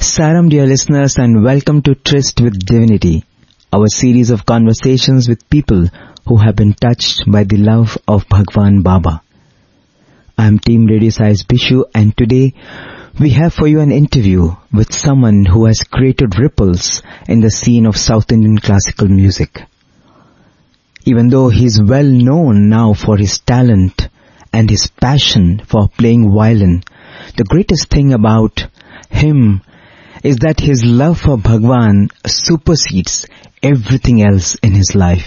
Saram, dear listeners, and welcome to Tryst with Divinity, our series of conversations with people who have been touched by the love of Bhagwan Baba. I am Team Radio Size Bishu, and today we have for you an interview with someone who has created ripples in the scene of South Indian classical music. Even though he is well known now for his talent and his passion for playing violin, the greatest thing about him is that his love for Bhagwan supersedes everything else in his life.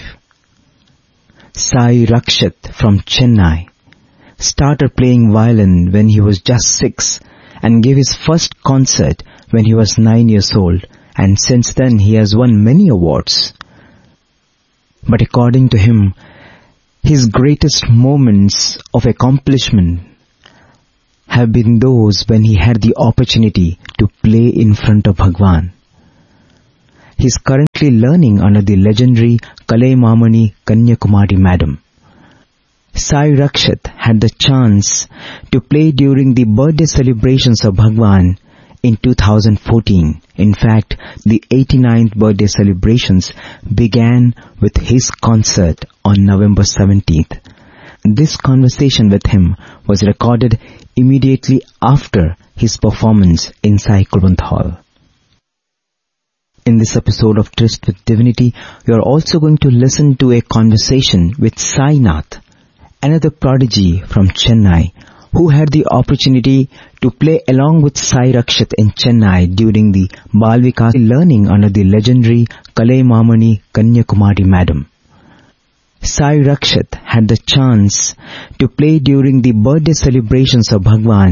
Sai Rakshit from Chennai started playing violin when he was just 6 and gave his first concert when he was 9 years old, and since then he has won many awards. But according to him, his greatest moments of accomplishment have been those when he had the opportunity to play in front of Bhagwan. He is currently learning under the legendary Kalaimamani Kanyakumari Madam. Sai Rakshit had the chance to play during the birthday celebrations of Bhagwan in 2014. In fact, the 89th birthday celebrations began with his concert on November 17th. This conversation with him was recorded immediately after his performance in Sai Kulwant Hall. In this episode of Tryst with Divinity, you are also going to listen to a conversation with Sai Nath, another prodigy from Chennai, who had the opportunity to play along with Sai Rakshit in Chennai during the Bal Vikas learning under the legendary Kalaimamani Kanyakumari Madam. Sai Rakshit had the chance to play during the birthday celebrations of Bhagwan